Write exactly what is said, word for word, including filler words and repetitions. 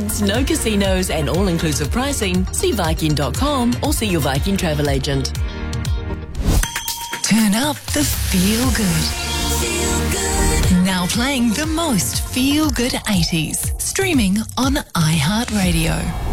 beds, no casinos and all-inclusive pricing, see Viking dot com or see your Viking travel agent. Turn up the feel good. Feel good. Now playing the most feel good eighties. Streaming on iHeartRadio.